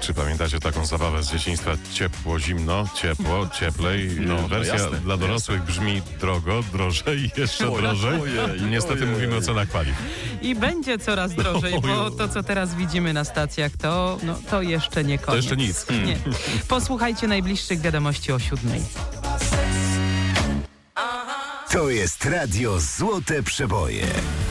Czy pamiętacie taką zabawę z dzieciństwa? Ciepło, zimno, ciepło, cieplej. Wersja jasne, dla dorosłych brzmi drogo, drożej, jeszcze drożej. Niestety mówimy o cenach paliw. I będzie coraz drożej, bo to, co teraz widzimy na stacjach, to jeszcze nie koniec. To jeszcze nic. Nie. Posłuchajcie najbliższych wiadomości o 7:00. To jest Radio Złote Przeboje.